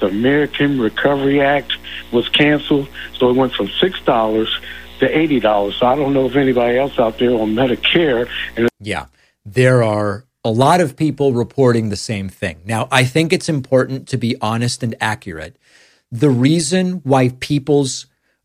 The American Recovery Act was canceled, so it went from $6 to $80. So I don't know if anybody else out there on Medicare. Yeah, there are a lot of people reporting the same thing. Now, I think it's important to be honest and accurate. The reason why people's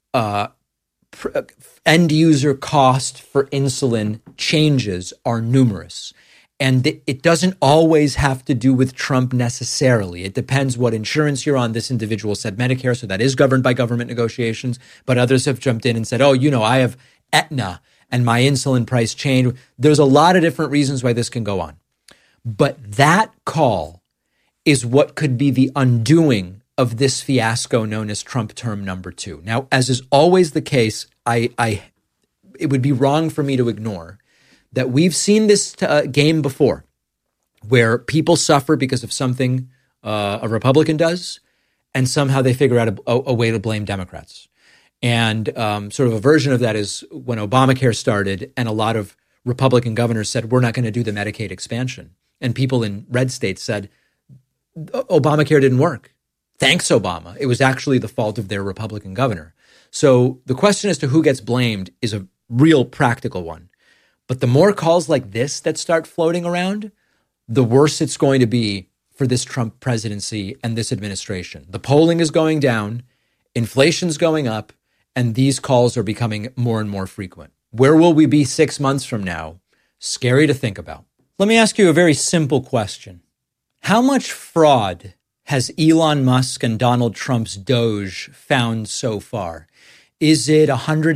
end user cost for insulin changes are numerous. And it doesn't always have to do with Trump necessarily. It depends what insurance you're on. This individual said Medicare, so that is governed by government negotiations. But others have jumped in and said, oh, I have Aetna and my insulin price changed. There's a lot of different reasons why this can go on. But that call is what could be the undoing of this fiasco known as Trump term number 2. Now, as is always the case, it would be wrong for me to ignore that we've seen this game before where people suffer because of something a Republican does, and somehow they figure out a way to blame Democrats. And sort of a version of that is when Obamacare started and a lot of Republican governors said, we're not going to do the Medicaid expansion. And people in red states said, Obamacare didn't work. Thanks, Obama. It was actually the fault of their Republican governor. So the question as to who gets blamed is a real practical one. But the more calls like this that start floating around, the worse it's going to be for this Trump presidency and this administration. The polling is going down, inflation's going up, and these calls are becoming more and more frequent. Where will we be 6 months from now? Scary to think about. Let me ask you a very simple question. How much fraud has Elon Musk and Donald Trump's Doge found so far? Is it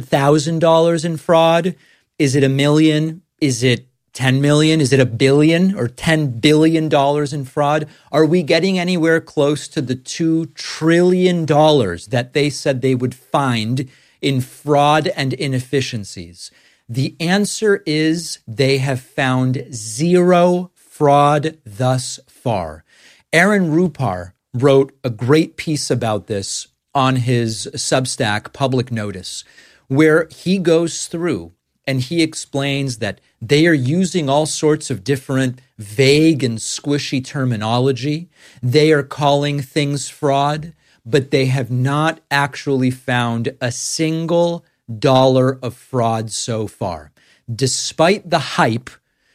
$100,000 in fraud? Is it $1 million? Is it 10 million? Is it $1 billion or $10 billion in fraud? Are we getting anywhere close to the $2 trillion that they said they would find in fraud and inefficiencies? The answer is they have found zero fraud thus far. Aaron Rupar wrote a great piece about this on his Substack, Public Notice, where he goes through and he explains that they are using all sorts of different vague and squishy terminology. They are calling things fraud, but they have not actually found a single dollar of fraud so far. Despite the hype,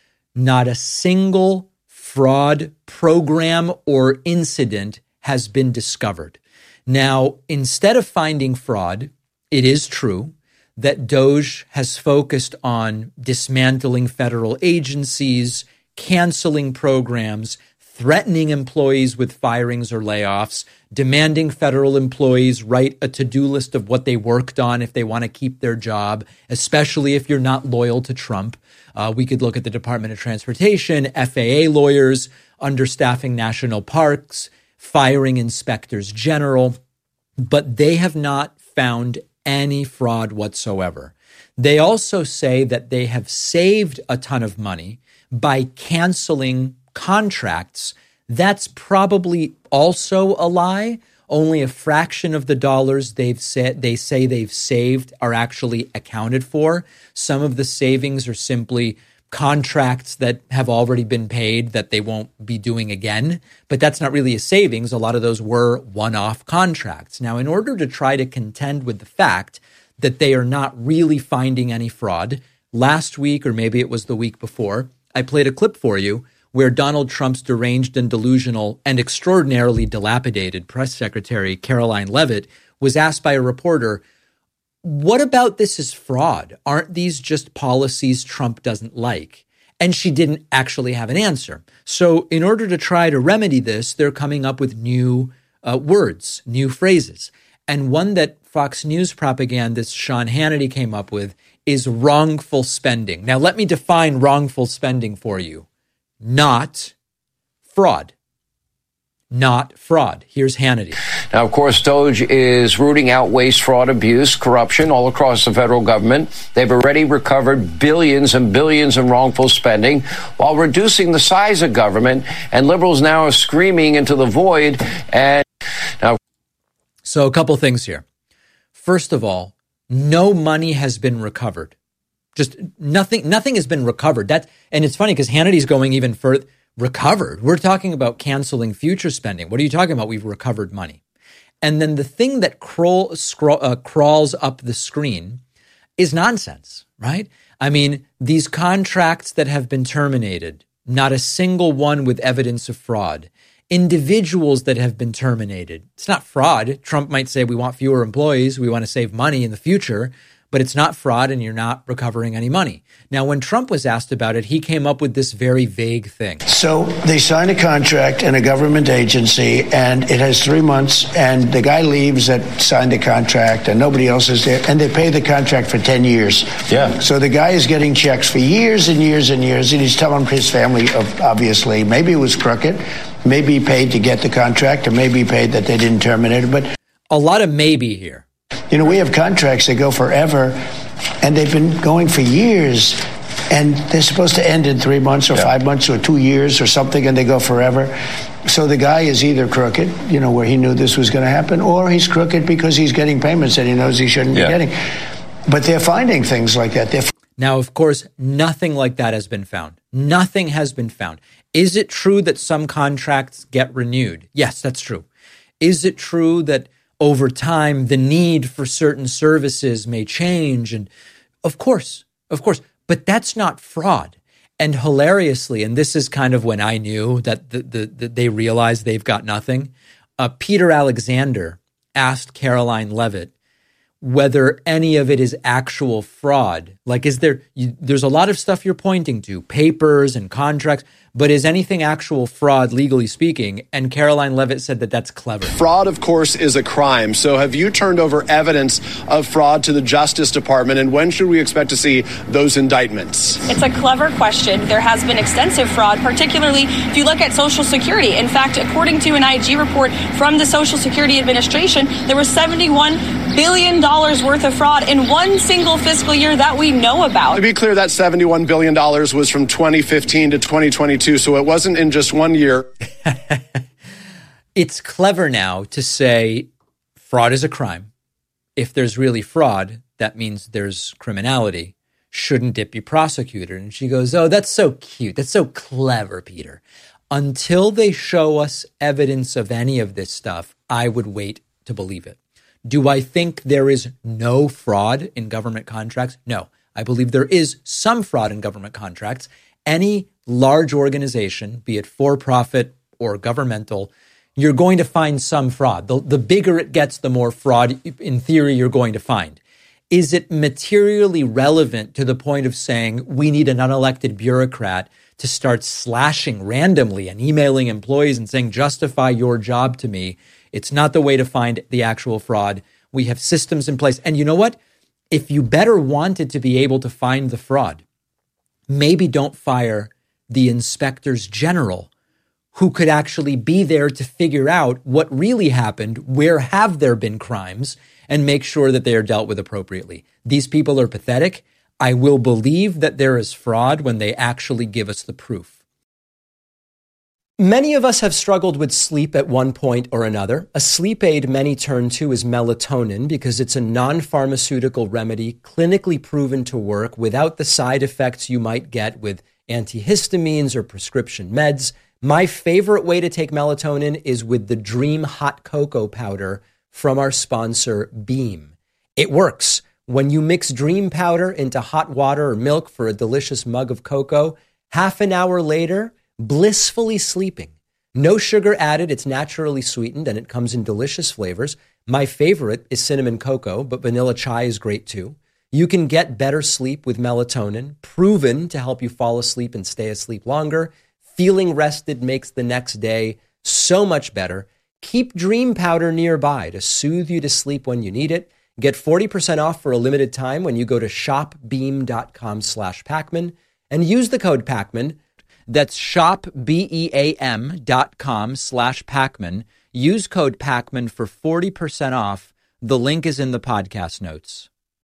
not a single fraud program or incident has been discovered. Now, instead of finding fraud, it is true that Doge has focused on dismantling federal agencies, canceling programs, threatening employees with firings or layoffs, demanding federal employees write a to-do list of what they worked on if they want to keep their job, especially if you're not loyal to Trump. We could look at the Department of Transportation, FAA lawyers, understaffing national parks, firing inspectors general, but they have not found any fraud whatsoever. They also say that they have saved a ton of money by canceling contracts. That's probably also a lie. Only a fraction of the dollars they say they've saved are actually accounted for. Some of the savings are simply contracts that have already been paid that they won't be doing again. But that's not really a savings. A lot of those were one-off contracts. Now, in order to try to contend with the fact that they are not really finding any fraud, last week, or maybe it was the week before, I played a clip for you where Donald Trump's deranged and delusional and extraordinarily dilapidated press secretary, Caroline Leavitt, was asked by a reporter, what about this is fraud? Aren't these just policies Trump doesn't like? And she didn't actually have an answer. So in order to try to remedy this, they're coming up with new words, new phrases. And one that Fox News propagandist Sean Hannity came up with is wrongful spending. Now, let me define wrongful spending for you. Not fraud. Not fraud. Here's Hannity. Now, of course, Doge is rooting out waste, fraud, abuse, corruption all across the federal government. They've already recovered billions and billions in wrongful spending while reducing the size of government. And liberals now are screaming into the void. And now, so a couple things here. First of all, no money has been recovered. Just nothing has been recovered. And it's funny because Hannity's going even further. recovered. We're talking about canceling future spending. What are you talking about? We've recovered money. And then the thing that crawls up the screen is nonsense, right? I mean, these contracts that have been terminated, not a single one with evidence of fraud. Individuals that have been terminated. It's not fraud. Trump might say we want fewer employees, we want to save money in the future, but it's not fraud and you're not recovering any money. Now, when Trump was asked about it, he came up with this very vague thing. So they sign a contract in a government agency and it has 3 months and the guy leaves that signed the contract and nobody else is there and they pay the contract for 10 years. Yeah. So the guy is getting checks for years and years and years and he's telling his family, obviously, maybe it was crooked, maybe he paid to get the contract or maybe he paid that they didn't terminate it. But a lot of maybe here. You know, we have contracts that go forever, and they've been going for years, and they're supposed to end in 3 months or 5 months or 2 years or something, and they go forever. So the guy is either crooked, you know, where he knew this was going to happen, or he's crooked because he's getting payments that he knows he shouldn't be getting. But they're finding things like that. Now, of course, nothing like that has been found. Nothing has been found. Is it true that some contracts get renewed? Yes, that's true. Is it true that over time, the need for certain services may change? And of course, but that's not fraud. And hilariously, and this is kind of when I knew that they realized they've got nothing, Peter Alexander asked Caroline Leavitt whether any of it is actual fraud. Like, there's a lot of stuff you're pointing to, papers and contracts, but is anything actual fraud, legally speaking? And Caroline Leavitt said that that's clever. Fraud, of course, is a crime. So have you turned over evidence of fraud to the Justice Department? And when should we expect to see those indictments? It's a clever question. There has been extensive fraud, particularly if you look at Social Security. In fact, according to an IG report from the Social Security Administration, there was $71 billion worth of fraud in one single fiscal year that we know about. To be clear, that $71 billion was from 2015 to 2022, so it wasn't in just 1 year. It's clever now to say fraud is a crime. If there's really fraud, that means there's criminality. Shouldn't it be prosecuted? And she goes, oh, that's so cute. That's so clever, Peter. Until they show us evidence of any of this stuff, I would wait to believe it. Do I think there is no fraud in government contracts? No. I believe there is some fraud in government contracts. Any large organization, be it for-profit or governmental, you're going to find some fraud. The bigger it gets, the more fraud, in theory, you're going to find. Is it materially relevant to the point of saying we need an unelected bureaucrat to start slashing randomly and emailing employees and saying, justify your job to me? It's not the way to find the actual fraud. We have systems in place. And you know what? If you better wanted to be able to find the fraud, maybe don't fire the inspectors general who could actually be there to figure out what really happened, where have there been crimes, and make sure that they are dealt with appropriately. These people are pathetic. I will believe that there is fraud when they actually give us the proof. Many of us have struggled with sleep at one point or another. A sleep aid many turn to is melatonin because it's a non-pharmaceutical remedy clinically proven to work without the side effects you might get with antihistamines or prescription meds. My favorite way to take melatonin is with the Dream Hot Cocoa Powder from our sponsor, Beam. It works. When you mix Dream Powder into hot water or milk for a delicious mug of cocoa, half an hour later, blissfully sleeping. No sugar added, it's naturally sweetened, and it comes in delicious flavors. My favorite is cinnamon cocoa, but vanilla chai is great too. You can get better sleep with melatonin, proven to help you fall asleep and stay asleep longer. Feeling rested makes the next day so much better. Keep Dream Powder nearby to soothe you to sleep when you need it. Get 40% off for a limited time when you go to shopbeam.com/Pacman and use the code Pacman. That's shopbeam.com/Pacman. Use code Pacman for 40% off. The link is in the podcast notes.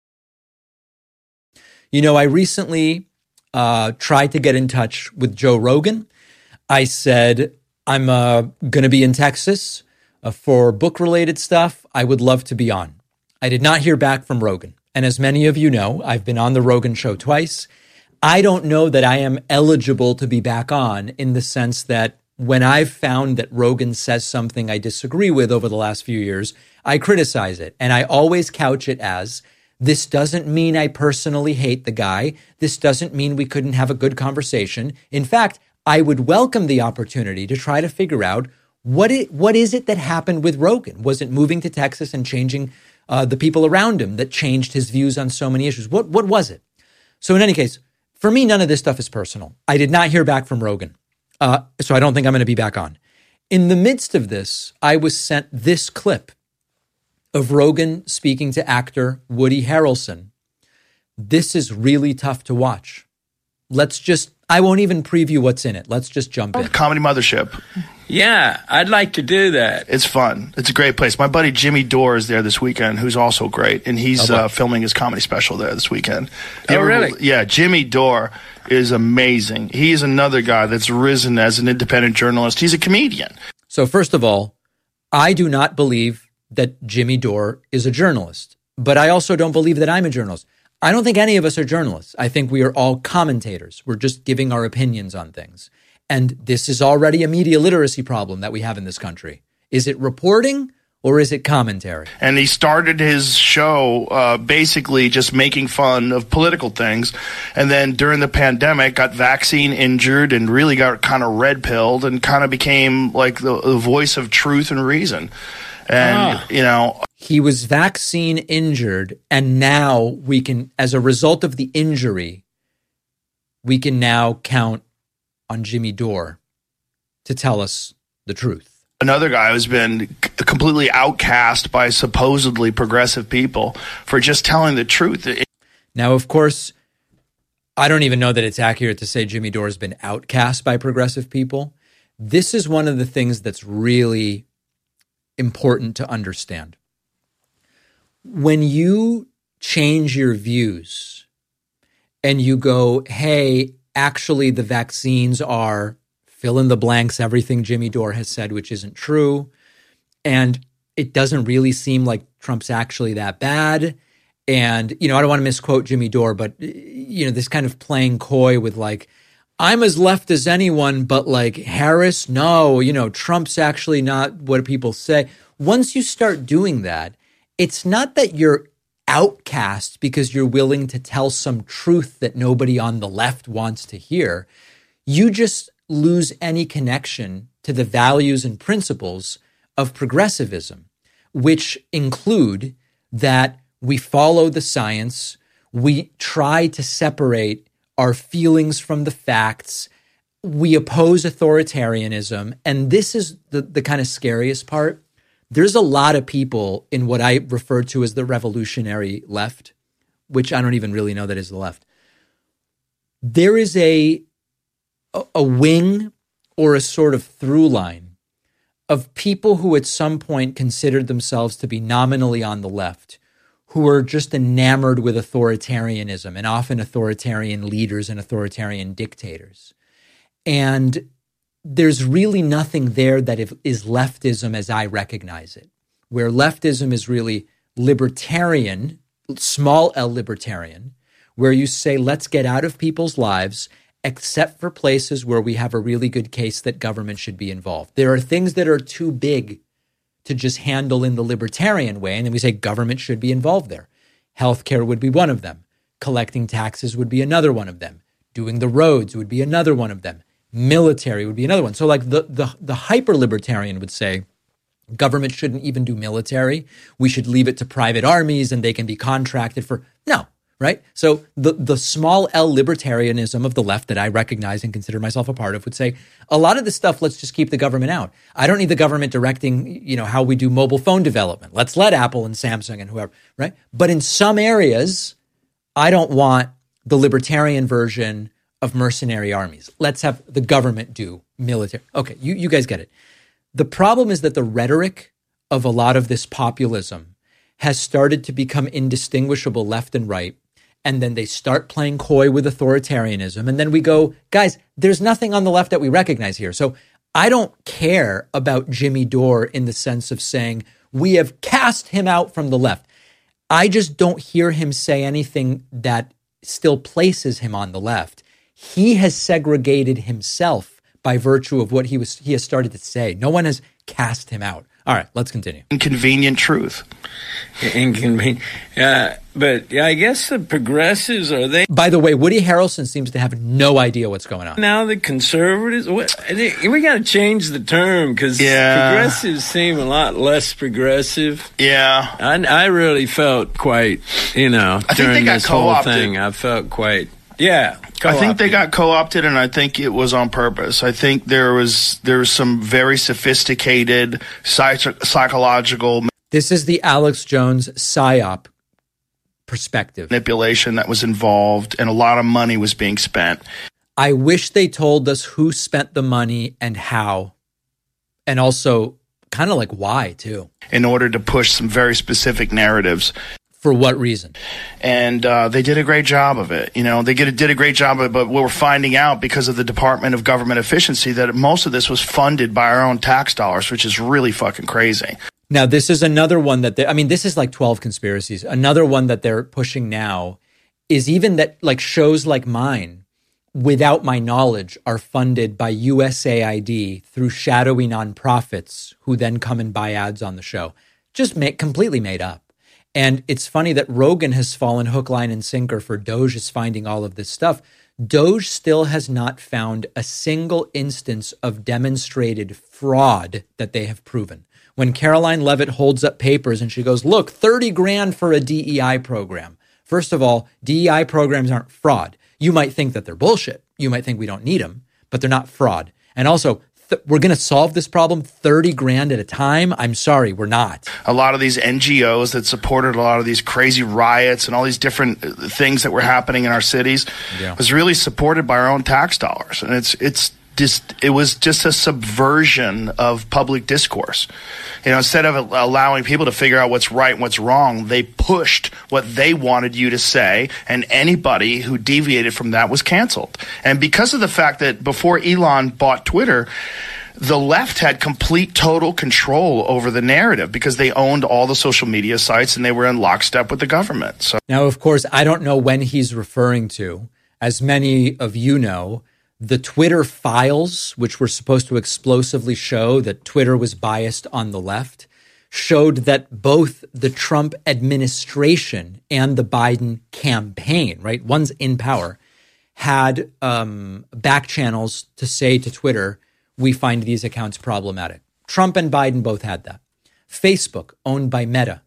You know, I recently tried to get in touch with Joe Rogan. I said, I'm going to be in Texas for book-related stuff. I would love to be on. I did not hear back from Rogan. And as many of you know, I've been on the Rogan show twice. I don't know that I am eligible to be back on, in the sense that when I've found that Rogan says something I disagree with over the last few years, I criticize it. And I always couch it as, this doesn't mean I personally hate the guy. This doesn't mean we couldn't have a good conversation. In fact, I would welcome the opportunity to try to figure out what is it that happened with Rogan? Was it moving to Texas and changing the people around him that changed his views on so many issues? What was it? So in any case, for me, none of this stuff is personal. I did not hear back from Rogan. So I don't think I'm going to be back on. In the midst of this, I was sent this clip of Rogan speaking to actor Woody Harrelson. This is really tough to watch. I won't even preview what's in it. Let's just jump in. Comedy Mothership. Yeah, I'd like to do that. It's fun. It's a great place. My buddy Jimmy Dore is there this weekend, who's also great, and he's filming his comedy special there this weekend. Really? Yeah, Jimmy Dore is amazing. He's another guy that's risen as an independent journalist. He's a comedian. So first of all, I do not believe that Jimmy Dore is a journalist, but I also don't believe that I'm a journalist. I don't think any of us are journalists. I think we are all commentators. We're just giving our opinions on things. And this is already a media literacy problem that we have in this country. Is it reporting or is it commentary? And he started his show basically just making fun of political things. And then during the pandemic, got vaccine injured and really got kind of red-pilled and kind of became like the voice of truth and reason. And, he was vaccine injured, and now we can, as a result of the injury, we can now count on Jimmy Dore to tell us the truth. Another guy who's been completely outcast by supposedly progressive people for just telling the truth. Now, of course, I don't even know that it's accurate to say Jimmy Dore has been outcast by progressive people. This is one of the things that's really important to understand. When you change your views and you go, hey, actually the vaccines are fill in the blanks, everything Jimmy Dore has said, which isn't true, and it doesn't really seem like Trump's actually that bad. And, I don't want to misquote Jimmy Dore, but, this kind of playing coy with like, I'm as left as anyone, but like Harris, no, Trump's actually not what people say. Once you start doing that, it's not that you're outcast because you're willing to tell some truth that nobody on the left wants to hear. You just lose any connection to the values and principles of progressivism, which include that we follow the science, we try to separate our feelings from the facts, we oppose authoritarianism, and this is the kind of scariest part. There's a lot of people in what I refer to as the revolutionary left, which I don't even really know that is the left. There is a wing or a sort of through line of people who at some point considered themselves to be nominally on the left, who are just enamored with authoritarianism and often authoritarian leaders and authoritarian dictators. And there's really nothing there that is leftism as I recognize it, where leftism is really libertarian, small L libertarian, where you say, let's get out of people's lives, except for places where we have a really good case that government should be involved. There are things that are too big to just handle in the libertarian way, and then we say government should be involved there. Healthcare would be one of them. Collecting taxes would be another one of them. Doing the roads would be another one of them. Military would be another one. So like the hyper-libertarian would say, government shouldn't even do military. We should leave it to private armies and they can be contracted for... No, right? So the small L libertarianism of the left that I recognize and consider myself a part of would say, a lot of this stuff, let's just keep the government out. I don't need the government directing, how we do mobile phone development. Let's let Apple and Samsung and whoever, right? But in some areas, I don't want the libertarian version of mercenary armies. Let's have the government do military. Okay, you guys get it. The problem is that the rhetoric of a lot of this populism has started to become indistinguishable left and right. And then they start playing coy with authoritarianism. And then we go, guys, there's nothing on the left that we recognize here. So I don't care about Jimmy Dore in the sense of saying we have cast him out from the left. I just don't hear him say anything that still places him on the left. He has segregated himself by virtue of what he has started to say. No one has cast him out. All right, let's continue. Inconvenient truth. Inconvenient. But I guess the progressives, are they? By the way, Woody Harrelson seems to have no idea what's going on. Now the conservatives, we got to change the term because progressives seem a lot less progressive. Yeah. I really felt quite, during this whole thing, I felt quite, co-opted. I think they got co-opted, and I think it was on purpose. I think there was some very sophisticated psychological. This is the Alex Jones PSYOP perspective. Manipulation that was involved, and a lot of money was being spent. I wish they told us who spent the money and how, and also kind of like why too. In order to push some very specific narratives. For what reason? And they did a great job of it. They did a great job of it, but we're finding out because of the Department of Government Efficiency that most of this was funded by our own tax dollars, which is really fucking crazy. Now, this is another one that this is like 12 conspiracies. Another one that they're pushing now is even that like shows like mine, without my knowledge, are funded by USAID through shadowy nonprofits who then come and buy ads on the show. Just completely made up. And it's funny that Rogan has fallen hook, line, and sinker for Doge is finding all of this stuff. Doge still has not found a single instance of demonstrated fraud that they have proven. When Caroline Levitt holds up papers and she goes, look, 30 grand for a DEI program. First of all, DEI programs aren't fraud. You might think that they're bullshit. You might think we don't need them, but they're not fraud. And also, we're going to solve this problem 30 grand at a time? I'm sorry, we're not. A lot of these NGOs that supported a lot of these crazy riots and all these different things that were happening in our cities was really supported by our own tax dollars. And it was just a subversion of public discourse. Instead of allowing people to figure out what's right and what's wrong, they pushed what they wanted you to say, and anybody who deviated from that was canceled. And because of the fact that before Elon bought Twitter, the left had complete, total control over the narrative because they owned all the social media sites and they were in lockstep with the government. So now, of course, I don't know when he's referring to. As many of you know, the Twitter files, which were supposed to explosively show that Twitter was biased on the left, showed that both the Trump administration and the Biden campaign, right, one's in power, had back channels to say to Twitter, we find these accounts problematic. Trump and Biden both had that. Facebook, owned by Meta,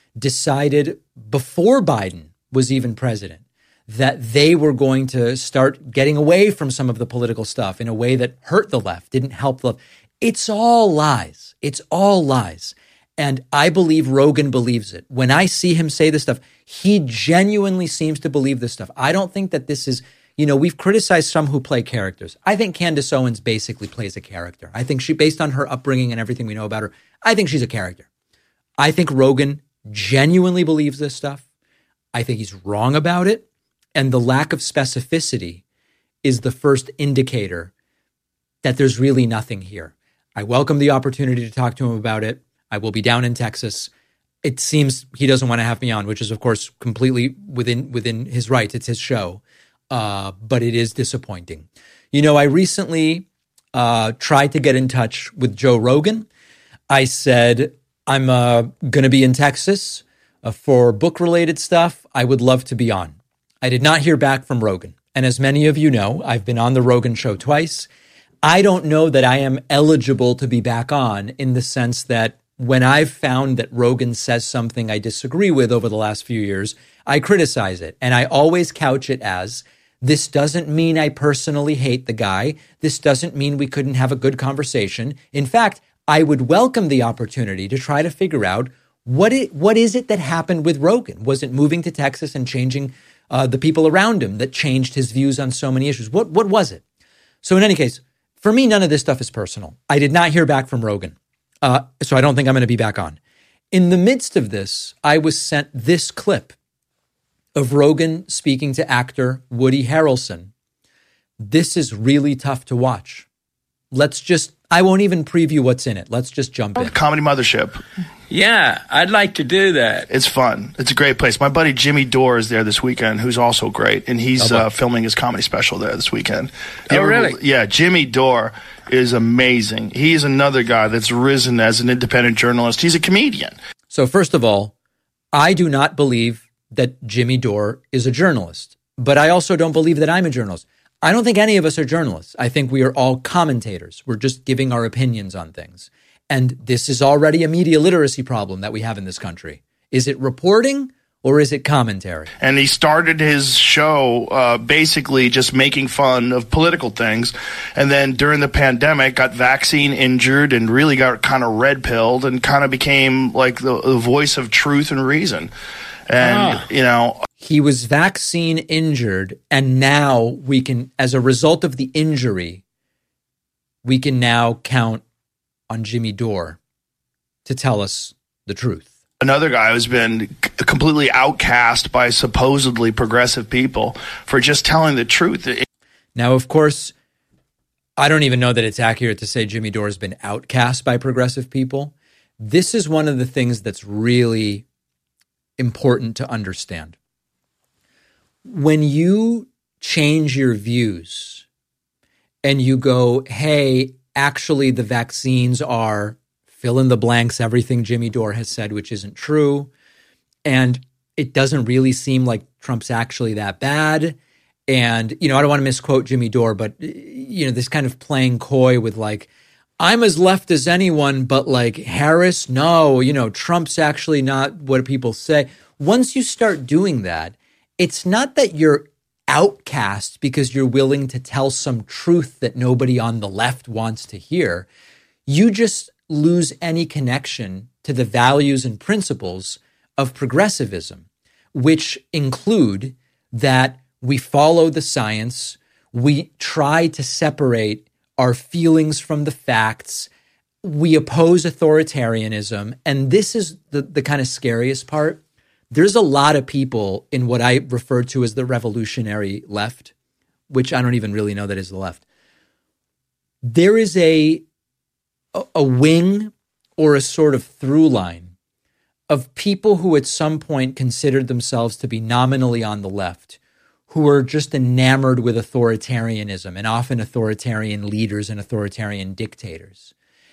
decided before Biden was even president that they were going to start getting away from some of the political stuff in a way that hurt the left, didn't help the left. It's all lies. It's all lies. And I believe Rogan believes it. When I see him say this stuff, he genuinely seems to believe this stuff. I don't think that this is, we've criticized some who play characters. I think Candace Owens basically plays a character. I think she, based on her upbringing and everything we know about her, I think she's a character. I think Rogan genuinely believes this stuff. I think he's wrong about it. And the lack of specificity is the first indicator that there's really nothing here. I welcome the opportunity to talk to him about it. I will be down in Texas. It seems he doesn't want to have me on, which is, of course, completely within his rights. It's his show. But it is disappointing. I recently tried to get in touch with Joe Rogan. I said, I'm going to be in Texas for book-related stuff. I would love to be on. I did not hear back from Rogan. And as many of you know, I've been on the Rogan show twice. I don't know that I am eligible to be back on, in the sense that when I've found that Rogan says something I disagree with over the last few years, I criticize it. And I always couch it as, this doesn't mean I personally hate the guy. This doesn't mean we couldn't have a good conversation. In fact, I would welcome the opportunity to try to figure out what is it that happened with Rogan? Was it moving to Texas and changing the people around him that changed his views on so many issues? What was it? So in any case, for me, none of this stuff is personal. I did not hear back from Rogan, so I don't think I'm going to be back on. In the midst of this, I was sent this clip of Rogan speaking to actor Woody Harrelson. This is really tough to watch. I won't even preview what's in it. Let's just jump in. Comedy Mothership. Yeah, I'd like to do that. It's fun. It's a great place. My buddy Jimmy Dore is there this weekend, who's also great, and he's filming his comedy special there this weekend. Really? Yeah, Jimmy Dore is amazing. He's another guy that's risen as an independent journalist. He's a comedian. So first of all, I do not believe that Jimmy Dore is a journalist, but I also don't believe that I'm a journalist. I don't think any of us are journalists. I think we are all commentators. We're just giving our opinions on things. And this is already a media literacy problem that we have in this country. Is it reporting or is it commentary? And he started his show basically just making fun of political things. And then during the pandemic, got vaccine injured and really got kind of red-pilled and kind of became like the voice of truth and reason. And, you know, he was vaccine injured, and now we can, as a result of the injury, we can now count on Jimmy Dore to tell us the truth. Another guy who's been completely outcast by supposedly progressive people for just telling the truth. Now, of course, I don't even know that it's accurate to say Jimmy Dore has been outcast by progressive people. This is one of the things that's really important to understand. When you change your views and you go, hey, actually the vaccines are fill in the blanks, everything Jimmy Dore has said, which isn't true, and it doesn't really seem like Trump's actually that bad. And, you know, I don't want to misquote Jimmy Dore, but, you know, this kind of playing coy with like, I'm as left as anyone, but like Harris, no, you know, Trump's actually not what people say. Once you start doing that, it's not that you're outcast because you're willing to tell some truth that nobody on the left wants to hear. You just lose any connection to the values and principles of progressivism, which include that we follow the science, we try to separate our feelings from the facts, we oppose authoritarianism, and this is the kind of scariest part. There's a lot of people in what I refer to as the revolutionary left, which I don't even really know that is the left. There is a wing or a sort of through line of people who at some point considered themselves to be nominally on the left, who are just enamored with authoritarianism and often authoritarian leaders and authoritarian dictators.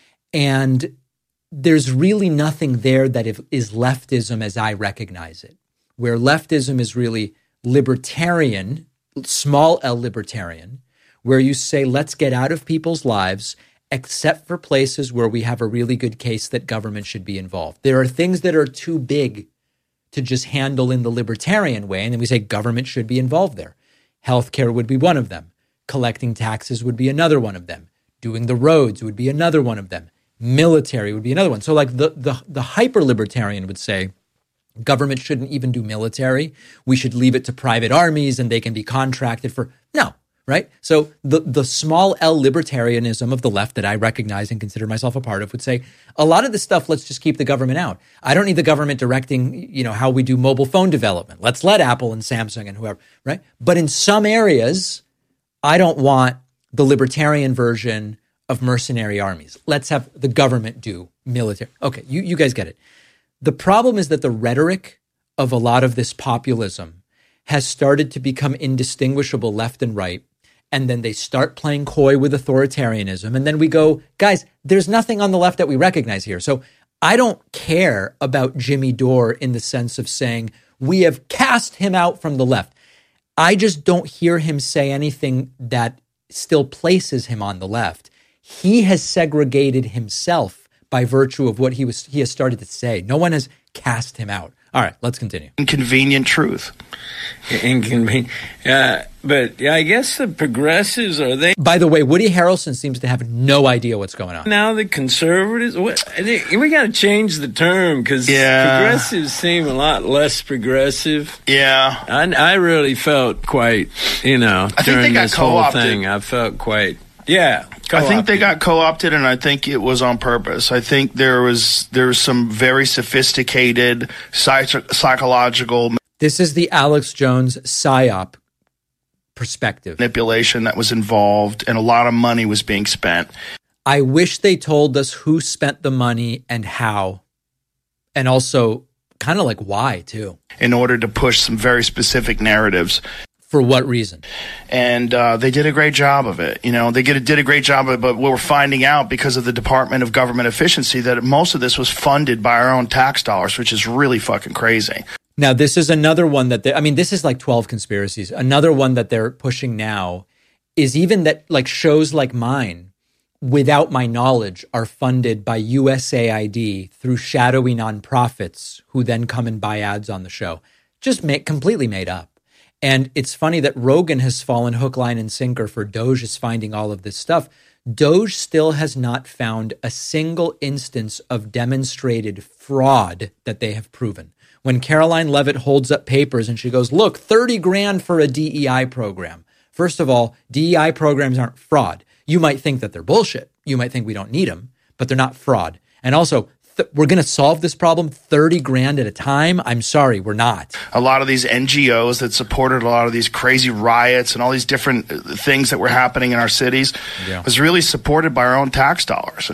And there's really nothing there that is leftism as I recognize it, where leftism is really libertarian, small L libertarian, where you say, let's get out of people's lives, except for places where we have a really good case that government should be involved. There are things that are too big to just handle in the libertarian way, and then we say government should be involved there. Healthcare would be one of them. Collecting taxes would be another one of them. Doing the roads would be another one of them. Military would be another one. So like the hyper-libertarian would say, government shouldn't even do military. We should leave it to private armies and they can be contracted for. No, right? So the small L libertarianism of the left that I recognize and consider myself a part of would say, a lot of this stuff, let's just keep the government out. I don't need the government directing, you know, how we do mobile phone development. Let's let Apple and Samsung and whoever, right? But in some areas, I don't want the libertarian version of mercenary armies. Let's have the government do military. Okay, you guys get it. The problem is that the rhetoric of a lot of this populism has started to become indistinguishable left and right, and then they start playing coy with authoritarianism, and then we go, guys, there's nothing on the left that we recognize here. So I don't care about Jimmy Dore in the sense of saying, we have cast him out from the left. I just don't hear him say anything that still places him on the left. He has segregated himself by virtue of what he has started to say. No one has cast him out. All right, let's continue. Inconvenient truth. Inconvenient. But yeah, I guess the progressives are they. By the way, Woody Harrelson seems to have no idea what's going on. Now the conservatives, we got to change the term because progressives seem a lot less progressive. Yeah. I really felt quite, you know, during this whole thing, I felt quite, yeah. I think they got co-opted, and I think it was on purpose. I think there was some very sophisticated psychological. This is the Alex Jones PSYOP perspective. Manipulation that was involved, and a lot of money was being spent. I wish they told us who spent the money and how, and also kind of like why too. In order to push some very specific narratives. For what reason? And they did a great job of it. You know, they did a great job of it, but we're finding out because of the Department of Government Efficiency that most of this was funded by our own tax dollars, which is really fucking crazy. Now, this is another one that this is like 12 conspiracies. Another one that they're pushing now is even that like shows like mine, without my knowledge, are funded by USAID through shadowy nonprofits who then come and buy ads on the show. Just completely made up. And it's funny that Rogan has fallen hook, line, and sinker for Doge is finding all of this stuff. Doge still has not found a single instance of demonstrated fraud that they have proven. When Caroline Leavitt holds up papers and she goes, look, 30 grand for a DEI program. First of all, DEI programs aren't fraud. You might think that they're bullshit. You might think we don't need them, but they're not fraud. And also, we're going to solve this problem 30 grand at a time? I'm sorry, we're not. A lot of these NGOs that supported a lot of these crazy riots and all these different things that were happening in our cities was really supported by our own tax dollars. And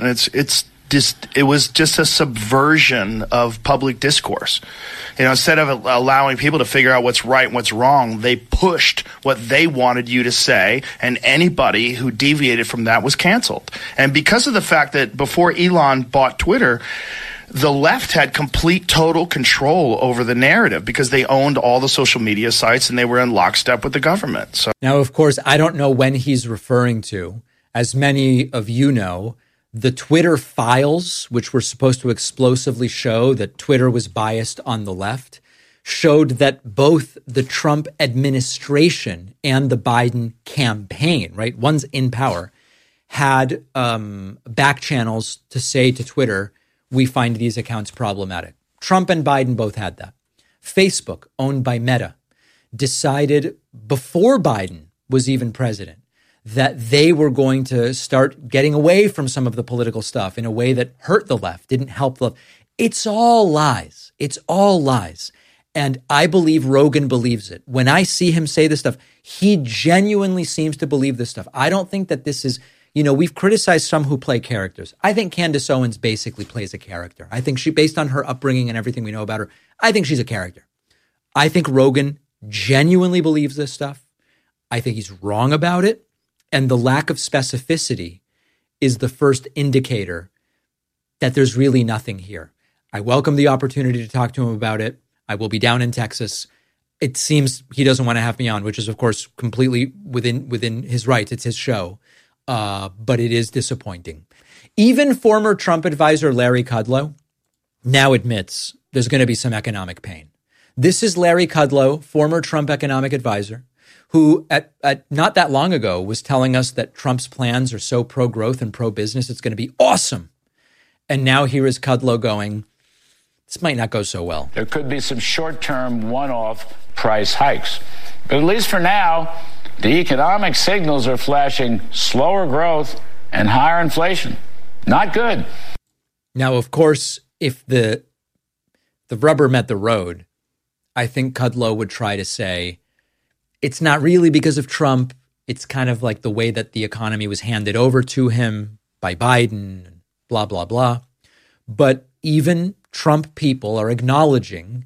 it was just a subversion of public discourse. You know, instead of allowing people to figure out what's right and what's wrong, they pushed what they wanted you to say, and anybody who deviated from that was canceled. And because of the fact that before Elon bought Twitter, the left had complete, total control over the narrative because they owned all the social media sites and they were in lockstep with the government. So now, of course, I don't know when he's referring to. As many of you know, the Twitter files, which were supposed to explosively show that Twitter was biased on the left, showed that both the Trump administration and the Biden campaign, right, one's in power, had back channels to say to Twitter, we find these accounts problematic. Trump and Biden both had that. Facebook, owned by Meta, decided before Biden was even president that they were going to start getting away from some of the political stuff in a way that hurt the left, didn't help the left. It's all lies. It's all lies. And I believe Rogan believes it. When I see him say this stuff, he genuinely seems to believe this stuff. I don't think that this is, you know, we've criticized some who play characters. I think Candace Owens basically plays a character. I think she, based on her upbringing and everything we know about her, I think she's a character. I think Rogan genuinely believes this stuff. I think he's wrong about it. And the lack of specificity is the first indicator that there's really nothing here. I welcome the opportunity to talk to him about it. I will be down in Texas. It seems he doesn't want to have me on, which is, of course, completely within his rights. It's his show. But it is disappointing. Even former Trump advisor Larry Kudlow now admits there's going to be some economic pain. This is Larry Kudlow, former Trump economic advisor, who at not that long ago was telling us that Trump's plans are so pro-growth and pro-business, it's going to be awesome. And now here is Kudlow going, this might not go so well. There could be some short-term one-off price hikes. But at least for now, the economic signals are flashing slower growth and higher inflation. Not good. Now, of course, if the rubber met the road, I think Kudlow would try to say, it's not really because of Trump. It's kind of like the way that the economy was handed over to him by Biden, blah, blah, blah. But even Trump people are acknowledging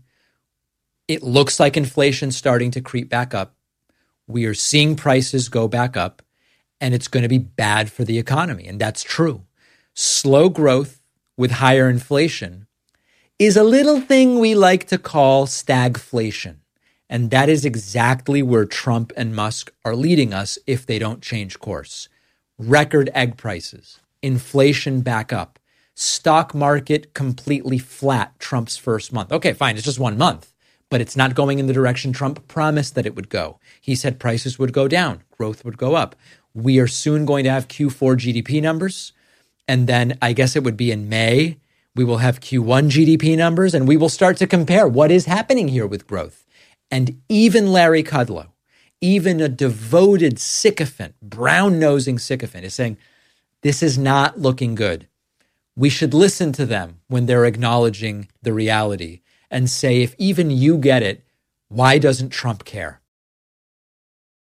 it looks like inflation's starting to creep back up. We are seeing prices go back up, and it's going to be bad for the economy. And that's true. Slow growth with higher inflation is a little thing we like to call stagflation. And that is exactly where Trump and Musk are leading us if they don't change course. Record egg prices, inflation back up, stock market completely flat Trump's first month. Okay, fine, it's just 1 month, but it's not going in the direction Trump promised that it would go. He said prices would go down, growth would go up. We are soon going to have Q4 GDP numbers, and then I guess it would be in May, we will have Q1 GDP numbers, and we will start to compare what is happening here with growth. And even Larry Kudlow, even a devoted sycophant, brown-nosing sycophant, is saying, this is not looking good. We should listen to them when they're acknowledging the reality and say, if even you get it, why doesn't Trump care?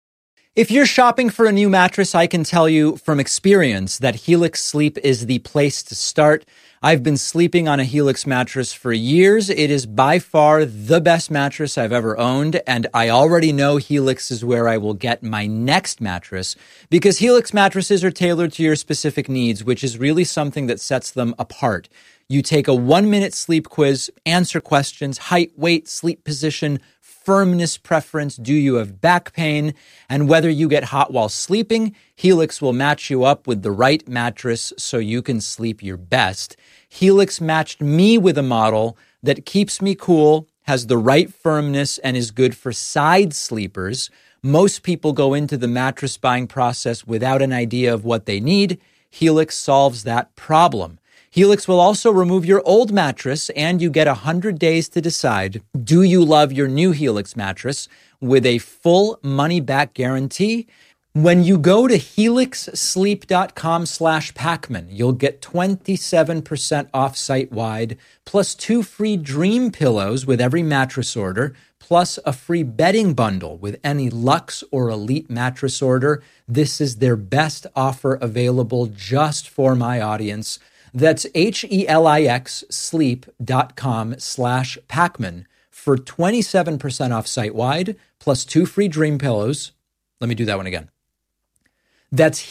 If you're shopping for a new mattress, I can tell you from experience that Helix Sleep is the place to start. I've been sleeping on a Helix mattress for years. It is by far the best mattress I've ever owned, and I already know Helix is where I will get my next mattress because Helix mattresses are tailored to your specific needs, which is really something that sets them apart. You take a 1-minute sleep quiz, answer questions, height, weight, sleep position, firmness preference, do you have back pain, and whether you get hot while sleeping, Helix will match you up with the right mattress so you can sleep your best. Helix matched me with a model that keeps me cool, has the right firmness, and is good for side sleepers. Most people go into the mattress buying process without an idea of what they need. Helix solves that problem. Helix will also remove your old mattress, and you get 100 days to decide, do you love your new Helix mattress with a full money-back guarantee? When you go to helixsleep.com/Pacman, you'll get 27% off site-wide, plus 2 free Dream pillows with every mattress order, plus a free bedding bundle with any Luxe or Elite mattress order. This is their best offer available just for my audience. That's HELIX sleep.com/Pacman for 27% off site-wide, plus 2 free Dream pillows. Let me do that one again. That's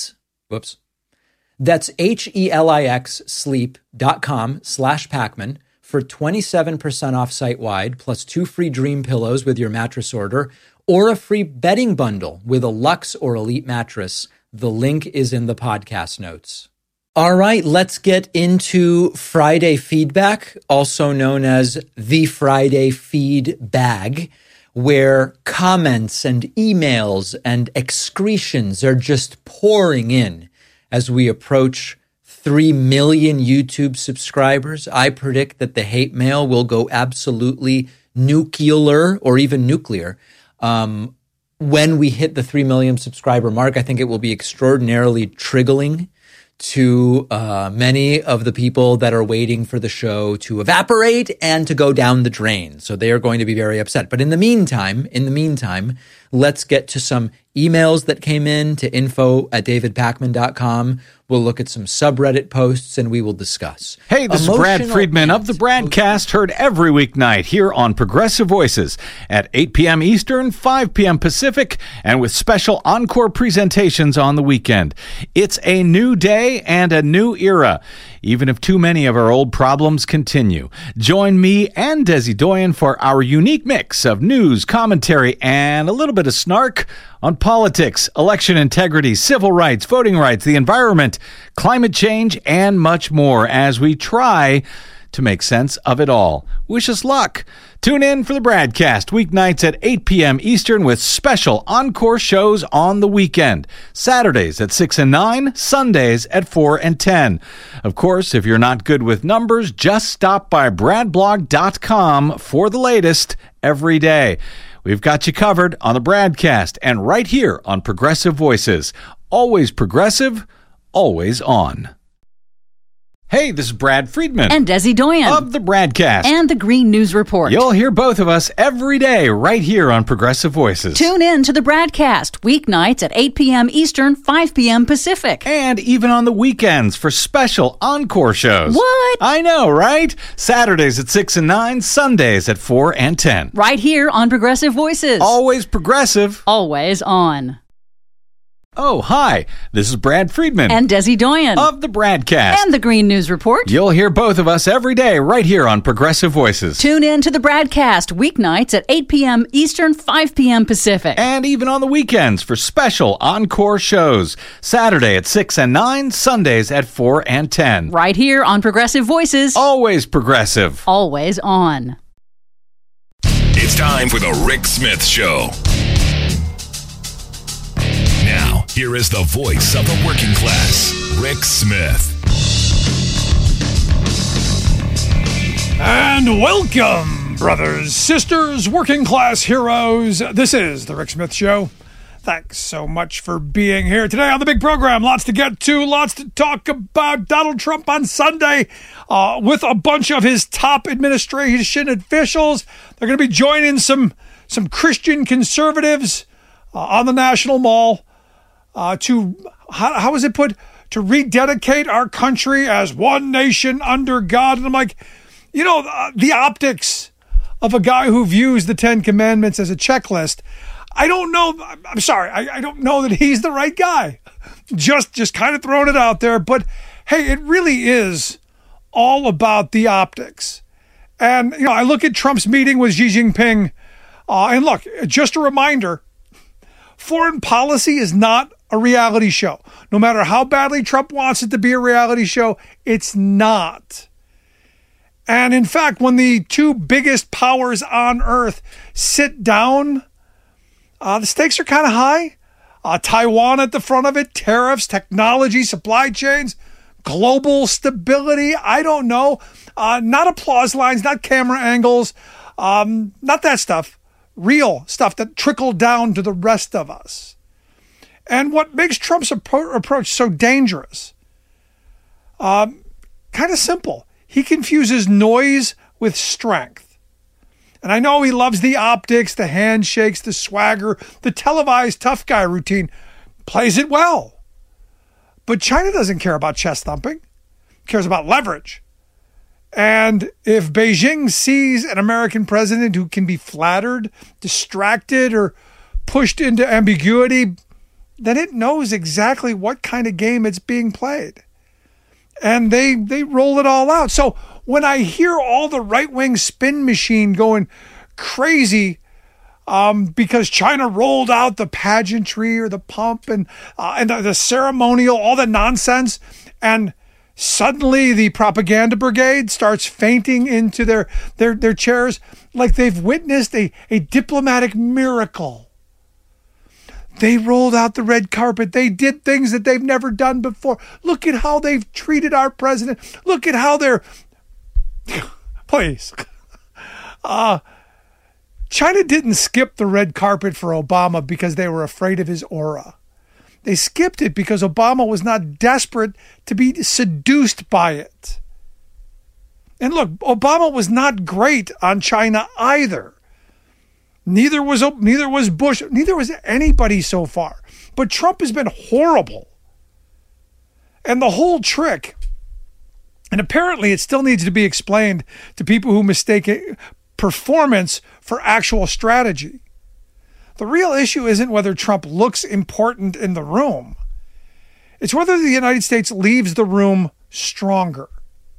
That's HELIX sleep.com/Pacman for 27% off site-wide, plus 2 free Dream pillows with your mattress order, or a free bedding bundle with a Luxe or Elite mattress. The link is in the podcast notes. All right, let's get into Friday feedback, also known as the Friday feed bag, where comments and emails and excretions are just pouring in as we approach 3 million YouTube subscribers. I predict that the hate mail will go absolutely nuclear or even nuclear. When we hit the 3 million subscriber mark, I think it will be extraordinarily triggering to many of the people that are waiting for the show to evaporate and to go down the drain. So they are going to be very upset. But in the meantime, let's get to some emails that came in to info@davidpacman.com. We'll look at some subreddit posts and we will discuss. Hey, this is Brad Friedman of the Bradcast, heard every weeknight here on Progressive Voices at 8 p.m. Eastern, 5 p.m. Pacific, and with special encore presentations on the weekend. It's a new day and a new era, even if too many of our old problems continue. Join me and Desi Doyen for our unique mix of news, commentary, and a little bit of snark on politics, election integrity, civil rights, voting rights, the environment, climate change, and much more as we try to make sense of it all. Wish us luck. Tune in for the Bradcast weeknights at 8 p.m. Eastern with special encore shows on the weekend. Saturdays at 6 and 9, Sundays at 4 and 10. Of course, if you're not good with numbers, just stop by bradblog.com for the latest every day. We've got you covered on the Bradcast and right here on Progressive Voices. Always progressive, always on. Hey, this is Brad Friedman. And Desi Doyen. Of the Bradcast. And the Green News Report. You'll hear both of us every day right here on Progressive Voices. Tune in to the Bradcast, weeknights at 8 p.m. Eastern, 5 p.m. Pacific. And even on the weekends for special encore shows. What? I know, right? Saturdays at 6 and 9, Sundays at 4 and 10. Right here on Progressive Voices. Always progressive. Always on. Oh, hi. This is Brad Friedman. And Desi Doyen. Of the Bradcast. And the Green News Report. You'll hear both of us every day right here on Progressive Voices. Tune in to the Bradcast weeknights at 8 p.m. Eastern, 5 p.m. Pacific. And even on the weekends for special encore shows. Saturday at 6 and 9, Sundays at 4 and 10. Right here on Progressive Voices. Always progressive. Always on. It's time for the Rick Smith Show. Now, here is the voice of the working class, Rick Smith. And welcome, brothers, sisters, working class heroes. This is the Rick Smith Show. Thanks so much for being here today on the big program. Lots to get to, lots to talk about. Donald Trump on Sunday with a bunch of his top administration officials. They're going to be joining some Christian conservatives on the National Mall to, how was it put? To rededicate our country as one nation under God. And I'm like, the optics of a guy who views the Ten Commandments as a checklist, I don't know. I'm sorry. I don't know that he's the right guy. Just kind of throwing it out there. But hey, it really is all about the optics. And, I look at Trump's meeting with Xi Jinping. And look, just a reminder, foreign policy is not a reality show. No matter how badly Trump wants it to be a reality show, it's not. And in fact, when the two biggest powers on earth sit down, the stakes are kind of high. Taiwan at the front of it, tariffs, technology, supply chains, global stability. I don't know. Not applause lines, not camera angles, not that stuff. Real stuff that trickled down to the rest of us. And what makes Trump's approach so dangerous? Kind of simple. He confuses noise with strength. And I know he loves the optics, the handshakes, the swagger, the televised tough guy routine. Plays it well. But China doesn't care about chest thumping. Cares about leverage. And if Beijing sees an American president who can be flattered, distracted, or pushed into ambiguity, then it knows exactly what kind of game it's being played. And they roll it all out. So when I hear all the right-wing spin machine going crazy because China rolled out the pageantry or the pomp and the ceremonial, all the nonsense, and suddenly the propaganda brigade starts fainting into their chairs like they've witnessed a diplomatic miracle. They rolled out the red carpet. They did things that they've never done before. Look at how they've treated our president. Look at how they're... Please. China didn't skip the red carpet for Obama because they were afraid of his aura. They skipped it because Obama was not desperate to be seduced by it. And look, Obama was not great on China either. Neither was Bush. Neither was anybody so far. But Trump has been horrible. And the whole trick, and apparently it still needs to be explained to people who mistake performance for actual strategy. The real issue isn't whether Trump looks important in the room. It's whether the United States leaves the room stronger.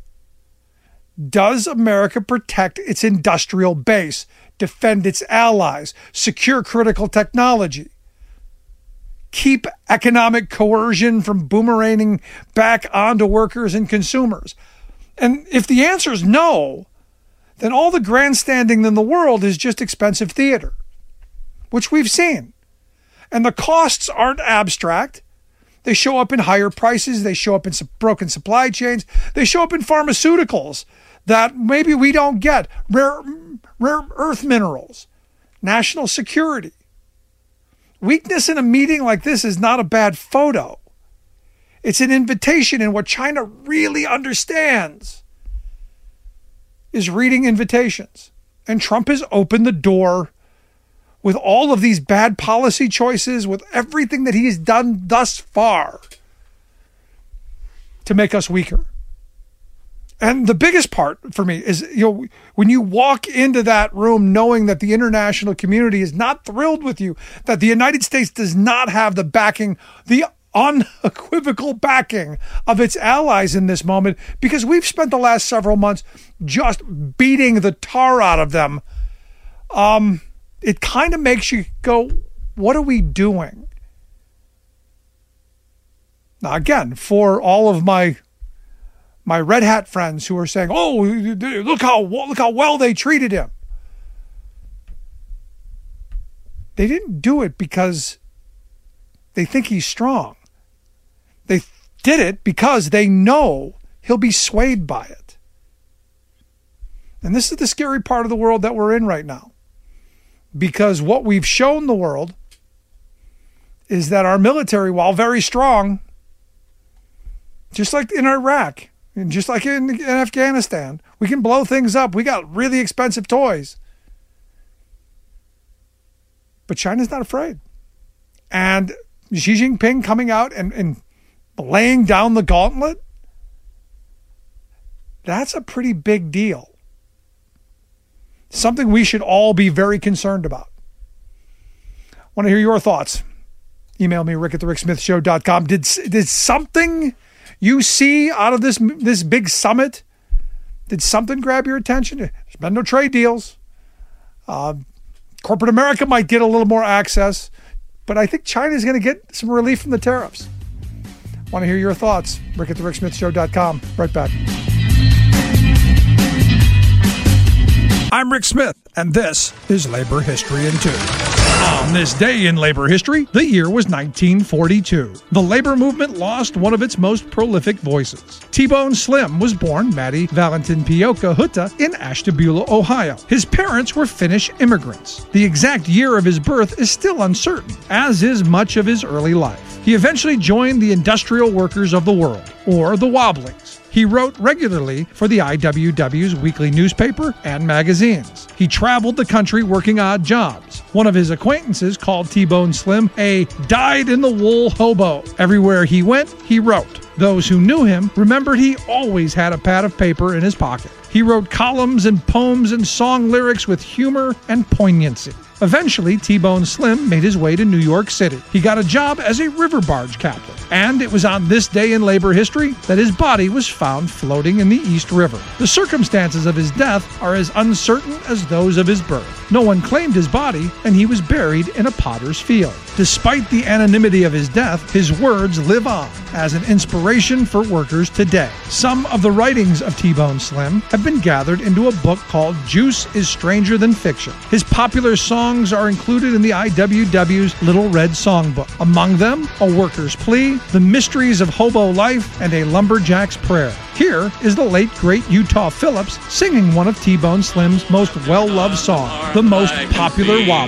Does America protect its industrial base, defend its allies, secure critical technology, keep economic coercion from boomeranging back onto workers and consumers? And if the answer is no, then all the grandstanding in the world is just expensive theater, which we've seen. And the costs aren't abstract. They show up in higher prices. They show up in broken supply chains. They show up in pharmaceuticals that maybe we don't get. Rare earth minerals, national security. Weakness in a meeting like this is not a bad photo. It's an invitation, and what China really understands is reading invitations. And Trump has opened the door with all of these bad policy choices, with everything that he's done thus far to make us weaker. And the biggest part for me is, when you walk into that room knowing that the international community is not thrilled with you, that the United States does not have the backing, the unequivocal backing of its allies in this moment, because we've spent the last several months just beating the tar out of them. It kind of makes you go, what are we doing? Now, again, for all of my red hat friends who are saying, "Oh, look how well they treated him," they didn't do it because they think he's strong. They did it because they know he'll be swayed by it. And this is the scary part of the world that we're in right now. Because what we've shown the world is that our military, while very strong, just like in Iraq and just like in Afghanistan, we can blow things up. We got really expensive toys. But China's not afraid. And Xi Jinping coming out and laying down the gauntlet, that's a pretty big deal. Something we should all be very concerned about. Want to hear your thoughts? Email me, rick@thericksmithshow.com. Did something you see out of this big summit, did something grab your attention? There's been no trade deals. Corporate America might get a little more access, but I think China's going to get some relief from the tariffs. Want to hear your thoughts? rick@thericksmithshow.com. Right back. I'm Rick Smith, and this is Labor History in 2. On this day in labor history, the year was 1942. The labor movement lost one of its most prolific voices. T-Bone Slim was born Matty Valentin Pioka Hutta in Ashtabula, Ohio. His parents were Finnish immigrants. The exact year of his birth is still uncertain, as is much of his early life. He eventually joined the Industrial Workers of the World, or the Wobblings. He wrote regularly for the IWW's weekly newspaper and magazines. He traveled the country working odd jobs. One of his acquaintances called T-Bone Slim a dyed-in-the-wool hobo. Everywhere he went, he wrote. Those who knew him remembered he always had a pad of paper in his pocket. He wrote columns and poems and song lyrics with humor and poignancy. Eventually, T-Bone Slim made his way to New York City. He got a job as a river barge captain, and it was on this day in labor history that his body was found floating in the East River. The circumstances of his death are as uncertain as those of his birth. No one claimed his body, and he was buried in a potter's field. Despite the anonymity of his death, his words live on as an inspiration for workers today. Some of the writings of T-Bone Slim have been gathered into a book called Juice is Stranger Than Fiction. His popular songs are included in the IWW's Little Red Songbook. Among them, A Worker's Plea, The Mysteries of Hobo Life, and A Lumberjack's Prayer. Here is the late, great Utah Phillips singing one of T-Bone Slim's most well-loved songs, the most popular wobble.